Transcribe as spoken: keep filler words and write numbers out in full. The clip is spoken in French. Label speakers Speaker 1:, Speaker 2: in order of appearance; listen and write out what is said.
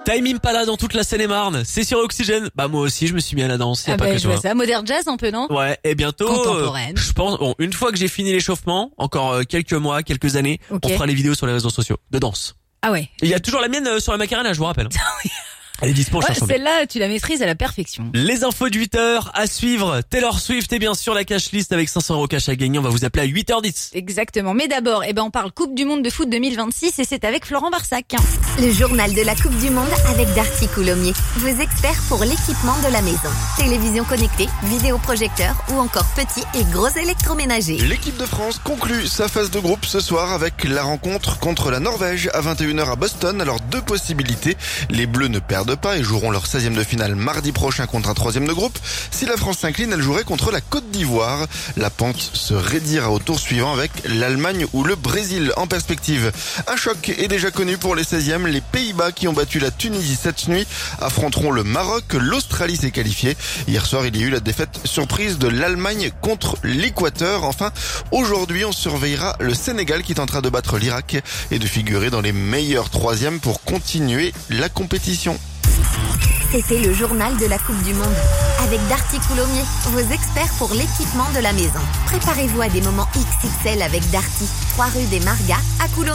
Speaker 1: Time Impala dans toute la Seine-et-Marne. C'est sur Oxygène. Bah moi aussi, je me suis mis à la danse. Y a
Speaker 2: Ah
Speaker 1: pas
Speaker 2: bah,
Speaker 1: que
Speaker 2: je vois
Speaker 1: toi.
Speaker 2: ça. Modern jazz un peu, non?
Speaker 1: Ouais, et bientôt,
Speaker 2: Contemporaine.
Speaker 1: euh, je pense, bon, une fois que j'ai fini l'échauffement, encore euh, quelques mois, quelques années,
Speaker 2: Ok.
Speaker 1: on fera les vidéos sur les réseaux sociaux de danse.
Speaker 2: Ah ouais.
Speaker 1: Et il y a toujours la mienne euh, sur la Macarena, je vous rappelle. Elle est dispo,
Speaker 2: Ouais,
Speaker 1: cherche en
Speaker 2: celle-là, tu la maîtrises à la perfection.
Speaker 1: Les infos de huit heures à suivre. Taylor Swift est bien sûr la cash list avec cinq cents euros cash à gagner. On va vous appeler à huit heures dix.
Speaker 2: Exactement. Mais d'abord, eh ben, on parle Coupe du Monde de foot deux mille vingt-six et c'est avec Florent Barsac.
Speaker 3: Le journal de la Coupe du Monde avec Darty Coulommiers, vos experts pour l'équipement de la maison. Télévision connectée, vidéoprojecteur ou encore petits et gros électroménagers.
Speaker 4: L'équipe de France conclut sa phase de groupe ce soir avec la rencontre contre la Norvège à vingt et une heures à Boston. Alors deux possibilités, les Bleus ne perdent pas et joueront leur seizième de finale mardi prochain contre un troisième de groupe. Si la France s'incline, elle jouerait contre la Côte d'Ivoire. La pente se raidira au tour suivant avec l'Allemagne ou le Brésil en perspective. Un choc est déjà connu pour les seizièmes. Les Pays-Bas qui ont battu la Tunisie cette nuit affronteront le Maroc. L'Australie s'est qualifiée. Hier soir, il y a eu la défaite surprise de l'Allemagne contre l'Équateur. Enfin, aujourd'hui, on surveillera le Sénégal qui tentera de battre l'Irak et de figurer dans les meilleurs troisièmes pour continuer la compétition.
Speaker 3: C'était le journal de la Coupe du Monde avec Darty Coulommiers, vos experts pour l'équipement de la maison. Préparez-vous à des moments X X L avec Darty, trois rue des Margas à Coulommiers.